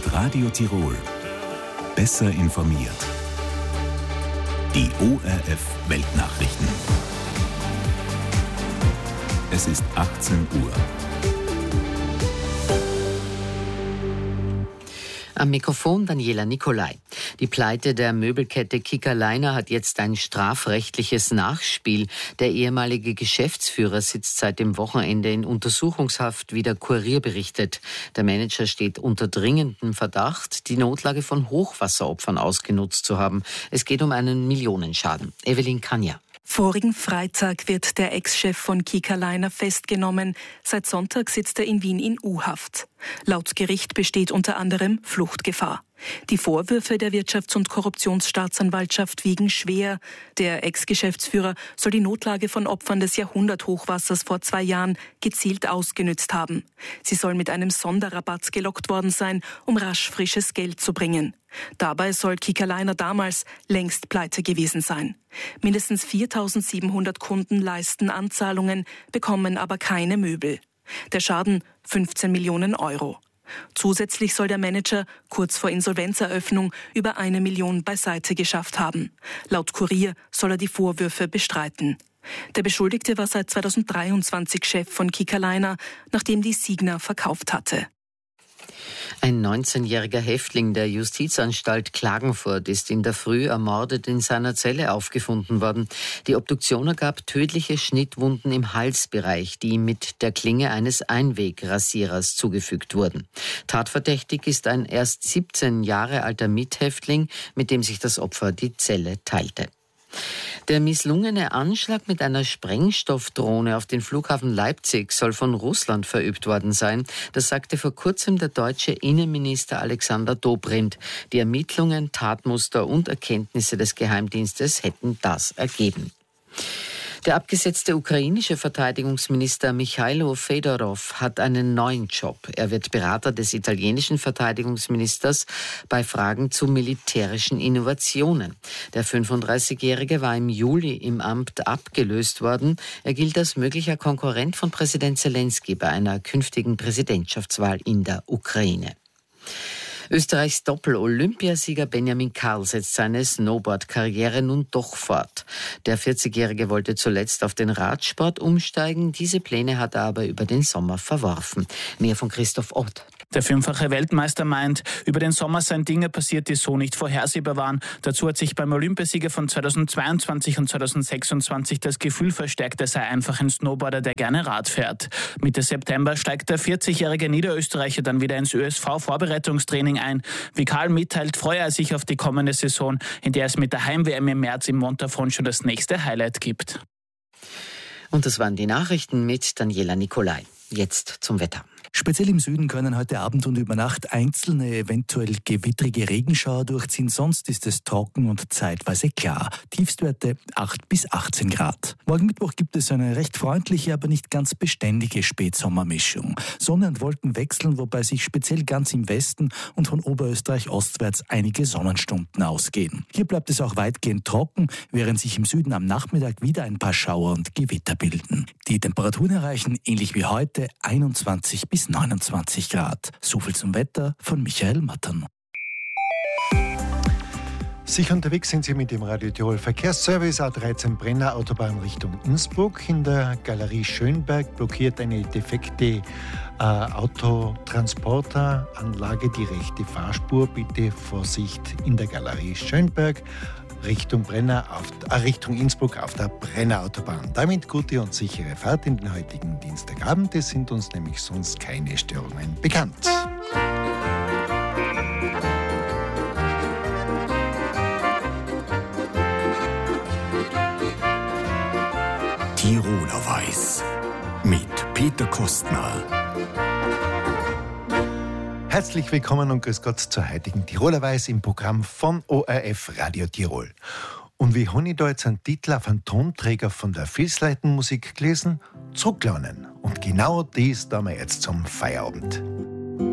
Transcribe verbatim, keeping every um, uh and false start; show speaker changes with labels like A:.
A: Mit Radio Tirol. Besser informiert. Die O R F Weltnachrichten. Es ist achtzehn Uhr.
B: Am Mikrofon Daniela Nicolai. Die Pleite der Möbelkette Kickerleiner hat jetzt ein strafrechtliches Nachspiel. Der ehemalige Geschäftsführer sitzt seit dem Wochenende in Untersuchungshaft, wie der Kurier berichtet. Der Manager steht unter dringendem Verdacht, die Notlage von Hochwasseropfern ausgenutzt zu haben. Es geht um einen Millionenschaden. Evelyn Kanja.
C: Vorigen Freitag wird der Ex-Chef von Kickerleiner festgenommen. Seit Sonntag sitzt er in Wien in U-Haft. Laut Gericht besteht unter anderem Fluchtgefahr. Die Vorwürfe der Wirtschafts- und Korruptionsstaatsanwaltschaft wiegen schwer. Der Ex-Geschäftsführer soll die Notlage von Opfern des Jahrhunderthochwassers vor zwei Jahren gezielt ausgenützt haben. Sie soll mit einem Sonderrabatt gelockt worden sein, um rasch frisches Geld zu bringen. Dabei soll Kickerleiner damals längst pleite gewesen sein. Mindestens viertausendsiebenhundert Kunden leisten Anzahlungen, bekommen aber keine Möbel. Der Schaden fünfzehn Millionen Euro. Zusätzlich soll der Manager kurz vor Insolvenzeröffnung über eine Million beiseite geschafft haben. Laut Kurier soll er die Vorwürfe bestreiten. Der Beschuldigte war seit zweitausenddreiundzwanzig Chef von Kickerleiner, nachdem die Signa verkauft hatte.
B: Ein neunzehnjähriger Häftling der Justizanstalt Klagenfurt ist in der Früh ermordet in seiner Zelle aufgefunden worden. Die Obduktion ergab tödliche Schnittwunden im Halsbereich, die ihm mit der Klinge eines Einwegrasierers zugefügt wurden. Tatverdächtig ist ein erst siebzehn Jahre alter Mithäftling, mit dem sich das Opfer die Zelle teilte. Der misslungene Anschlag mit einer Sprengstoffdrohne auf den Flughafen Leipzig soll von Russland verübt worden sein. Das sagte vor kurzem der deutsche Innenminister Alexander Dobrindt. Die Ermittlungen, Tatmuster und Erkenntnisse des Geheimdienstes hätten das ergeben. Der abgesetzte ukrainische Verteidigungsminister Michailo Fedorov hat einen neuen Job. Er wird Berater des italienischen Verteidigungsministers bei Fragen zu militärischen Innovationen. Der fünfunddreißigjährige war im Juli im Amt abgelöst worden. Er gilt als möglicher Konkurrent von Präsident Zelensky bei einer künftigen Präsidentschaftswahl in der Ukraine. Österreichs Doppel-Olympiasieger Benjamin Karl setzt seine Snowboard-Karriere nun doch fort. Der vierzigjährige wollte zuletzt auf den Radsport umsteigen. Diese Pläne hat er aber über den Sommer verworfen. Mehr von Christoph Ott.
D: Der fünffache Weltmeister meint, über den Sommer seien Dinge passiert, die so nicht vorhersehbar waren. Dazu hat sich beim Olympiasieger von zweitausendzweiundzwanzig und zweitausendsechsundzwanzig das Gefühl verstärkt, er sei einfach ein Snowboarder, der gerne Rad fährt. Mitte September steigt der vierzigjährige Niederösterreicher dann wieder ins Ö S V-Vorbereitungstraining ein. Wie Karl mitteilt, freue er sich auf die kommende Saison, in der es mit der Heim-W M im März im Montafon schon das nächste Highlight gibt.
B: Und das waren die Nachrichten mit Daniela Nicolai. Jetzt zum Wetter.
E: Speziell im Süden können heute Abend und über Nacht einzelne, eventuell gewittrige Regenschauer durchziehen. Sonst ist es trocken und zeitweise klar. Tiefstwerte acht bis achtzehn Grad. Morgen Mittwoch gibt es eine recht freundliche, aber nicht ganz beständige Spätsommermischung. Sonne und Wolken wechseln, wobei sich speziell ganz im Westen und von Oberösterreich ostwärts einige Sonnenstunden ausgehen. Hier bleibt es auch weitgehend trocken, während sich im Süden am Nachmittag wieder ein paar Schauer und Gewitter bilden. Die Temperaturen erreichen, ähnlich wie heute, einundzwanzig bis neunundzwanzig Grad. So viel zum Wetter von Michael Mattern.
F: Sicher unterwegs sind Sie mit dem Radio Tirol Verkehrsservice A dreizehn Brenner Autobahn Richtung Innsbruck. In der Galerie Schönberg blockiert eine defekte äh, Autotransporteranlage die rechte Fahrspur. Bitte Vorsicht in der Galerie Schönberg. Richtung, Brenner auf, äh, Richtung Innsbruck auf der Brennerautobahn. Damit gute und sichere Fahrt in den heutigen Dienstagabend. Es sind uns nämlich sonst keine Störungen bekannt.
A: Tiroler Weiß mit Peter Kostner.
F: Herzlich willkommen und grüß Gott zur heutigen Tiroler Weiß im Programm von O R F Radio Tirol. Und wie habe ich da jetzt einen Titel auf einen Tonträger von der Vilsleiten Musik gelesen? Zurücklernen. Und genau dies tun wir jetzt zum Feierabend.